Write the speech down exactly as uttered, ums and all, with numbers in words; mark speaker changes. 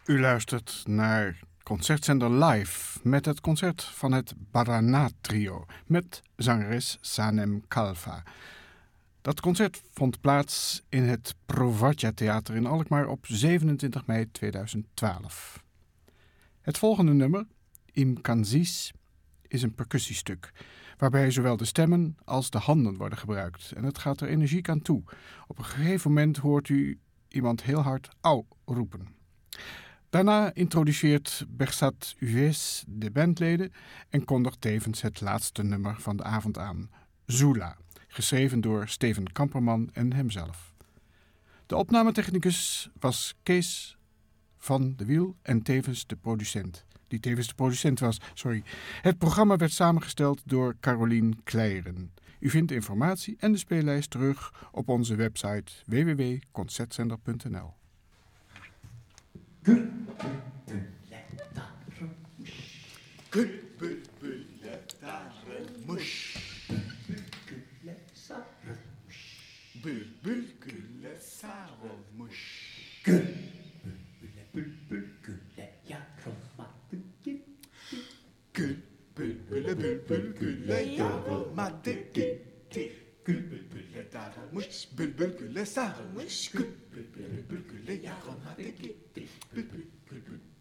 Speaker 1: U luistert naar Concertzender Live met het concert van het Barana Trio met zangeres Sanem Kalfa. Dat concert vond plaats in het Provatja Theater in Alkmaar op zevenentwintig mei tweeduizend twaalf. Het volgende nummer, Imkansis, is een percussiestuk waarbij zowel de stemmen als de handen worden gebruikt. En het gaat er energiek aan toe. Op een gegeven moment hoort u iemand heel hard au roepen. Daarna introduceert Bersat Uves de bandleden en kondigt tevens het laatste nummer van de avond aan, Zula, geschreven door Steven Kamperman en hemzelf. De opnametechnicus was Kees van de Wiel en tevens de producent. Die tevens de producent was, sorry. Het programma werd samengesteld door Carolien Kleijeren. U vindt informatie en de speellijst terug op onze website w w w punt concertzender punt n l.
Speaker 2: Bülbül bülbül güle yavrulmadı gitti. Bülbül güle daralmış, bülbül güle sarılmış. Bülbül bülbül güle yavrulmadı gitti. Bülbül bülbül